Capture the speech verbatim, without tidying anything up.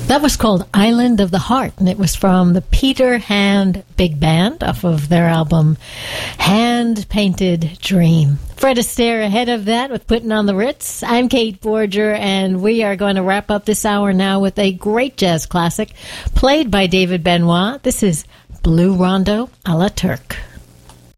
That was called Island of the Heart, and it was from the Peter Hand Big Band off of their album Hand Painted Dream. Fred Astaire ahead of that with Putting on the Ritz. I'm Kate Borger, and we are going to wrap up this hour now with a great jazz classic played by David Benoit. This is Blue Rondo a la Turk.